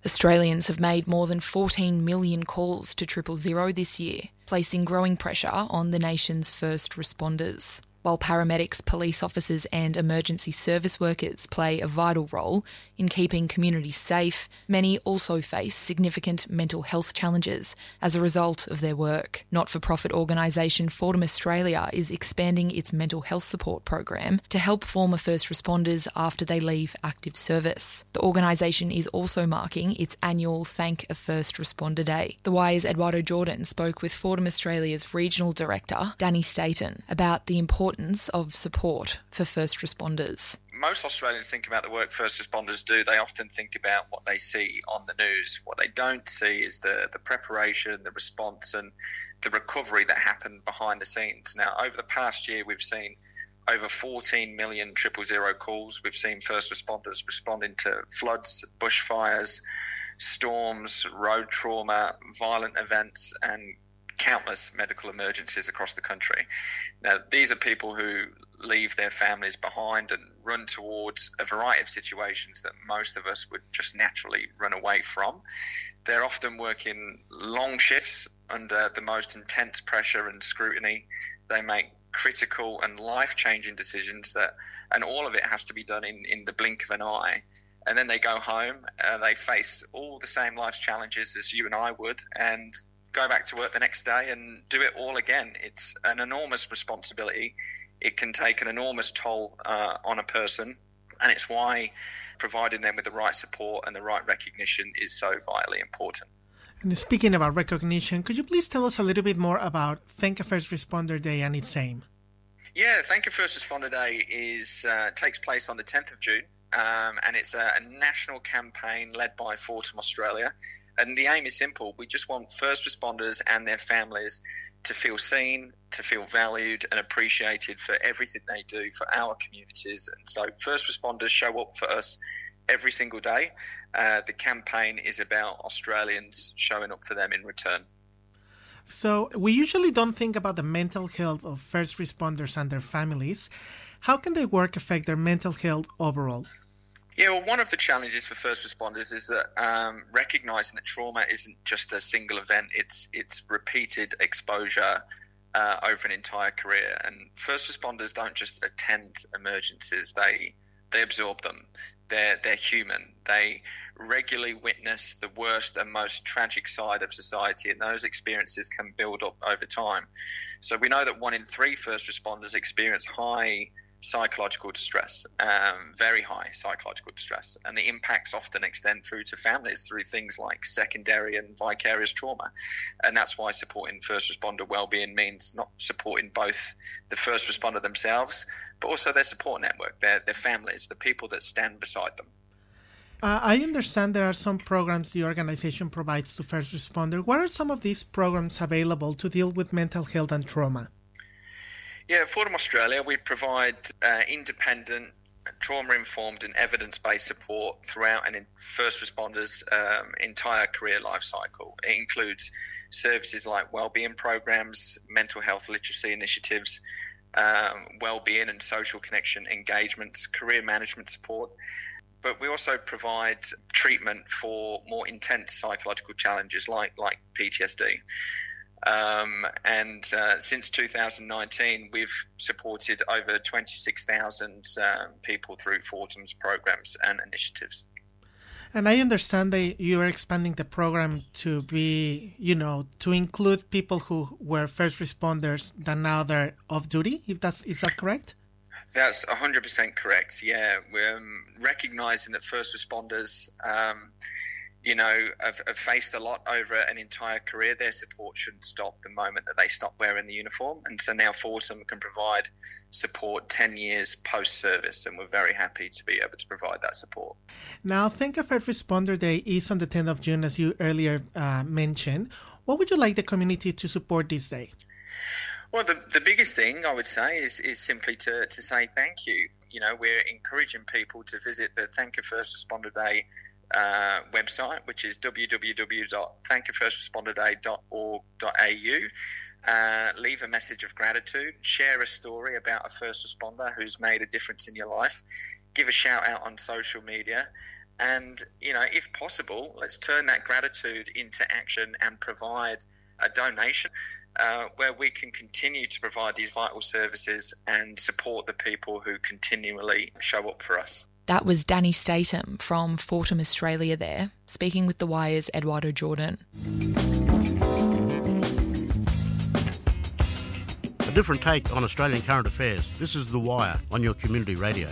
Australians have made more than 14 million calls to 000 this year, placing growing pressure on the nation's first responders. While paramedics, police officers and emergency service workers play a vital role in keeping communities safe, many also face significant mental health challenges as a result of their work. Not-for-profit organisation Fordham Australia is expanding its mental health support program to help former first responders after they leave active service. The organisation is also marking its annual Thank a First Responder Day. The Wire's Eduardo Jordan spoke with Fordham Australia's Regional Director, Danny Staten, about the importance of support for first responders. Most Australians think about the work first responders do. They often think about what they see on the news. What they don't see is the preparation, the response and the recovery that happened behind the scenes. Now, over the past year, we've seen over 14 million 000 calls. We've seen first responders responding to floods, bushfires, storms, road trauma, violent events and countless medical emergencies across the country. Now, these are people who leave their families behind and run towards a variety of situations that most of us would just naturally run away from. They're often working long shifts under the most intense pressure and scrutiny. They make critical and life-changing decisions and all of it has to be done in the blink of an eye. And then they go home, they face all the same life's challenges as you and I would, and go back to work the next day and do it all again. It's an enormous responsibility. It can take an enormous toll on a person, and it's why providing them with the right support and the right recognition is so vitally important. And speaking about recognition, could you please tell us a little bit more about Thank a First Responder Day and its aim? Yeah, Thank a First Responder Day takes place on the 10th of June, and it's a national campaign led by Fordham Australia. And the aim is simple. We just want first responders and their families to feel seen, to feel valued and appreciated for everything they do for our communities. And so first responders show up for us every single day. The campaign is about Australians showing up for them in return. So we usually don't think about the mental health of first responders and their families. How can their work affect their mental health overall? Yeah, well, one of the challenges for first responders is that recognising that trauma isn't just a single event, it's repeated exposure over an entire career. And first responders don't just attend emergencies, they absorb them. They're human. They regularly witness the worst and most tragic side of society, and those experiences can build up over time. So we know that 1 in 3 first responders experience high psychological distress, very high psychological distress, and the impacts often extend through to families through things like secondary and vicarious trauma. And that's why supporting first responder wellbeing means not supporting both the first responder themselves, but also their support network, their families, the people that stand beside them. I understand there are some programs the organization provides to first responders. What are some of these programs available to deal with mental health and trauma? Yeah, at Fordham Australia, we provide independent, trauma-informed and evidence-based support throughout first responders' entire career life cycle. It includes services like wellbeing programs, mental health literacy initiatives, wellbeing and social connection engagements, career management support. But we also provide treatment for more intense psychological challenges like PTSD. Since 2019, we've supported over 26,000 people through Fordham's programs and initiatives. And I understand that you are expanding the program to be, to include people who were first responders that now they're off duty. Is that correct? That's 100% correct. Yeah, we're recognizing that first responders, have faced a lot over an entire career. Their support shouldn't stop the moment that they stop wearing the uniform. And so now Fordham can provide support 10 years post-service, and we're very happy to be able to provide that support. Now, Thank a First Responder Day is on the 10th of June, as you earlier mentioned. What would you like the community to support this day? Well, the biggest thing I would say is simply to say thank you. We're encouraging people to visit the Thank a First Responder Day website, which is www.thankafirstresponderdday.org.au. Leave a message of gratitude, share a story about a first responder who's made a difference in your life, give a shout out on social media, And, if possible, let's turn that gratitude into action and provide a donation where we can continue to provide these vital services and support the people who continually show up for us. That was Danny Statham from Fortum Australia there, speaking with The Wire's Eduardo Jordan. A different take on Australian current affairs. This is The Wire on your community radio.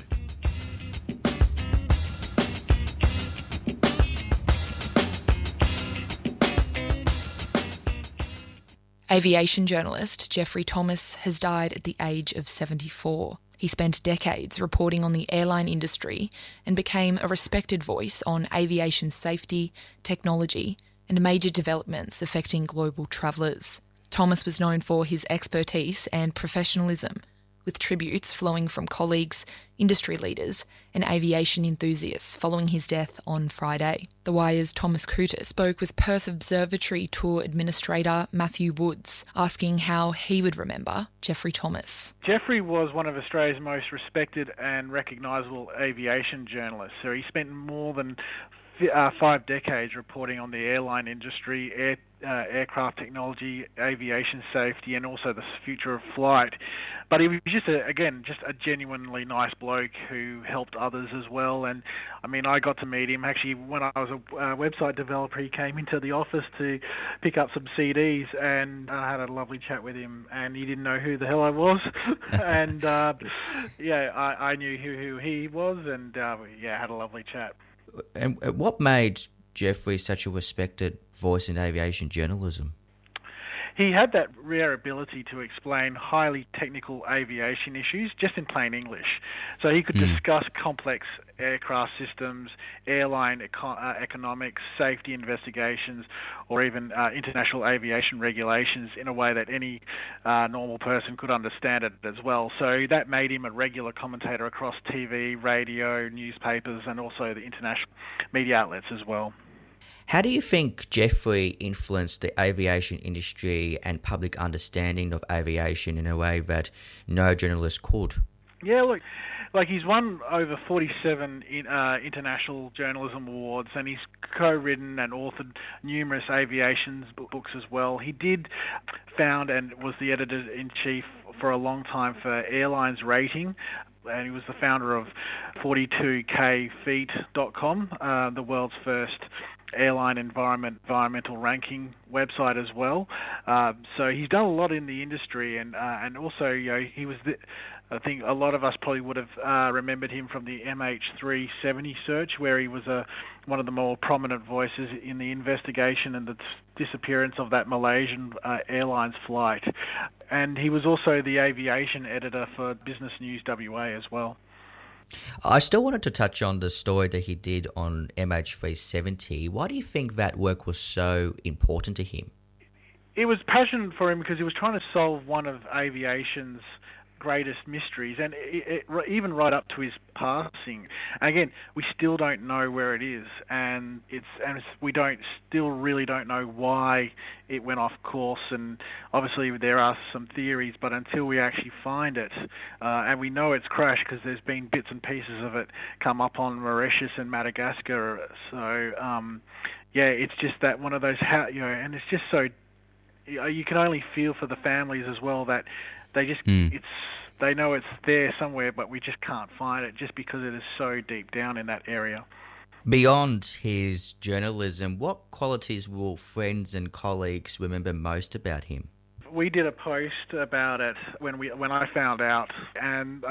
Aviation journalist Geoffrey Thomas has died at the age of 74. He spent decades reporting on the airline industry and became a respected voice on aviation safety, technology, and major developments affecting global travellers. Thomas was known for his expertise and professionalism, with tributes flowing from colleagues, industry leaders, and aviation enthusiasts following his death on Friday. The Wire's Thomas Cooter spoke with Perth Observatory Tour Administrator Matthew Woods, asking how he would remember Geoffrey Thomas. Geoffrey was one of Australia's most respected and recognisable aviation journalists. So he spent more than 5 decades reporting on the airline industry, aircraft technology, aviation safety, and also the future of flight. But he was just a genuinely nice bloke who helped others as well. And I mean, I got to meet him actually when I was a website developer. He came into the office to pick up some CDs, and I had a lovely chat with him. And he didn't know who the hell I was, and I knew who he was, and had a lovely chat. And what made Geoffrey such a respected voice in aviation journalism? He had that rare ability to explain highly technical aviation issues just in plain English. So he could discuss complex aircraft systems, airline economics, safety investigations, or even international aviation regulations in a way that any normal person could understand it as well. So that made him a regular commentator across TV, radio, newspapers, and also the international media outlets as well. How do you think Geoffrey influenced the aviation industry and public understanding of aviation in a way that no journalist could? Yeah, look, he's won over 47 international journalism awards, and he's co-written and authored numerous aviation books as well. He did found and was the editor-in-chief for a long time for Airlines Rating, and he was the founder of 42kfeet.com, the world's first airline environmental ranking website as well. So he's done a lot in the industry, and also he was I think a lot of us probably would have remembered him from the MH370 search, where he was one of the more prominent voices in the investigation and the disappearance of that Malaysian Airlines flight. And he was also the aviation editor for Business News WA as well. I still wanted to touch on the story that he did on MH370. Why do you think that work was so important to him? It was passion for him because he was trying to solve one of aviation's greatest mysteries, and even right up to his passing. And again, we still don't know where it is, and we still really don't know why it went off course. And obviously there are some theories, but until we actually find it, and we know it's crashed because there's been bits and pieces of it come up on Mauritius and Madagascar. So it's just that one of those, and it's just so you can only feel for the families as well that they just they know it's there somewhere, but we just can't find it just because it is so deep down in that area. Beyond his journalism, what qualities will friends and colleagues remember most about him? We did a post about it when I found out, and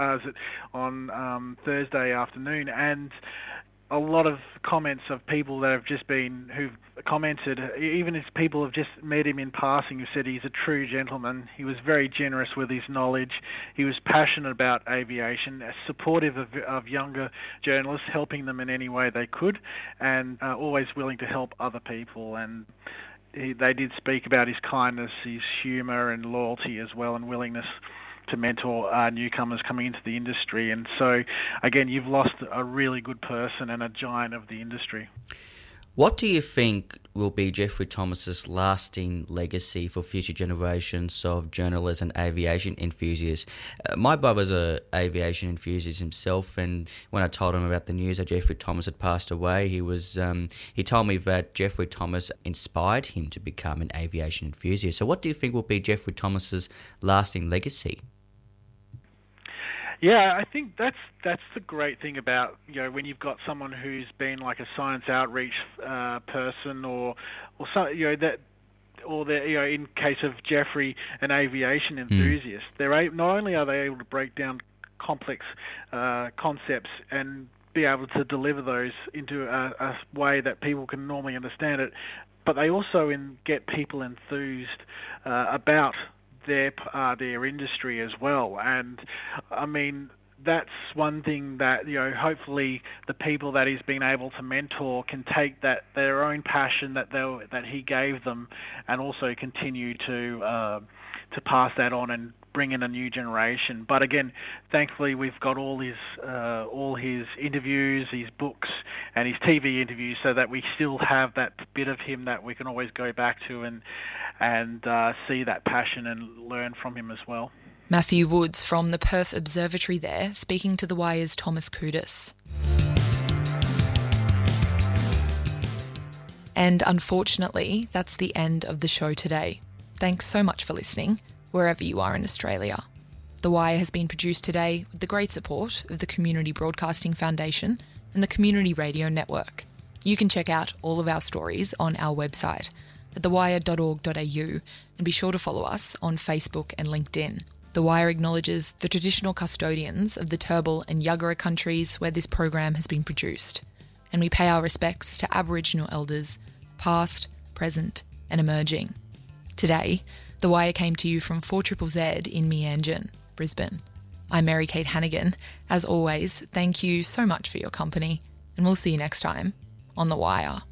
on Thursday afternoon, and a lot of comments of people that have who've commented, even if people have just met him in passing, who said he's a true gentleman. He was very generous with his knowledge. He was passionate about aviation, supportive of younger journalists, helping them in any way they could, and always willing to help other people. And they did speak about his kindness, his humour and loyalty as well, and willingness to mentor newcomers coming into the industry. And so, again, you've lost a really good person and a giant of the industry. What do you think will be Jeffrey Thomas's lasting legacy for future generations of journalists and aviation enthusiasts? My brother's an aviation enthusiast himself, and when I told him about the news that Jeffrey Thomas had passed away, he told me that Jeffrey Thomas inspired him to become an aviation enthusiast. So what do you think will be Jeffrey Thomas's lasting legacy? Yeah, I think that's the great thing about, when you've got someone who's been like a science outreach person or so, in case of Jeffrey, an aviation enthusiast. Not only are they able to break down complex concepts and be able to deliver those into a way that people can normally understand it, but they also get people enthused about their industry as well. And I mean, that's one thing that hopefully the people that he's been able to mentor can take their own passion that he gave them and also continue to pass that on and bring in a new generation. But again, thankfully we've got all his interviews, his books and his TV interviews, so that we still have that bit of him that we can always go back to and see that passion and learn from him as well. Matthew Woods from the Perth Observatory there, speaking to The Wire's Thomas Koudis. And unfortunately, that's the end of the show today. Thanks so much for listening, wherever you are in Australia. The Wire has been produced today with the great support of the Community Broadcasting Foundation and the Community Radio Network. You can check out all of our stories on our website at thewire.org.au and be sure to follow us on Facebook and LinkedIn. The Wire acknowledges the traditional custodians of the Turrbal and Yuggera countries where this program has been produced, and we pay our respects to Aboriginal elders, past, present and emerging. Today, The Wire came to you from 4ZZZ in Meanjin, Brisbane. I'm Mary Kate Hannigan. As always, thank you so much for your company, and we'll see you next time on The Wire.